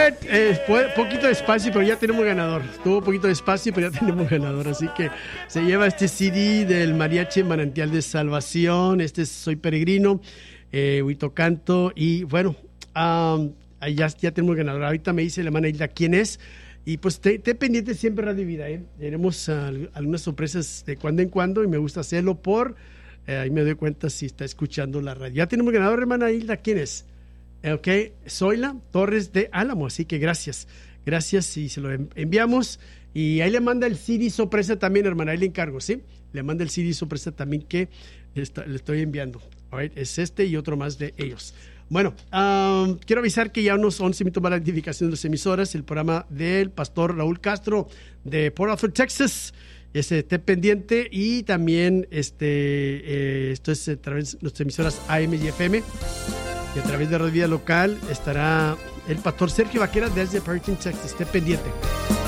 Poquito despacio, pero ya tenemos ganador. Estuvo un poquito despacio, pero ya tenemos ganador. Así que se lleva este CD del Mariachi Manantial de Salvación. Este es Soy Peregrino, Huito Canto. Y bueno, ya tenemos ganador. Ahorita me dice la hermana Hilda quién es. Y pues te pendiente siempre Radio Vida. Tenemos algunas sorpresas de cuando en cuando y me gusta hacerlo ahí me doy cuenta si está escuchando la radio. Ya tenemos ganador, hermana Hilda. ¿Quién es? Ok, Zoila Torres de Álamo, así que gracias y se lo enviamos y ahí le manda el CD sorpresa también, hermana, ahí le encargo, ¿sí? Le manda el CD sorpresa también que le estoy enviando. Alright, es este y otro más de ellos. Bueno, quiero avisar que ya unos 11 minutos para la identificación de las emisoras, el programa del pastor Raúl Castro de Port Arthur, Texas. Esté pendiente y también esto es a través de nuestras emisoras AM y FM. Y a través de Radio Vida Local estará el pastor Sergio Vaquera desde Perkin, Texas. Esté pendiente.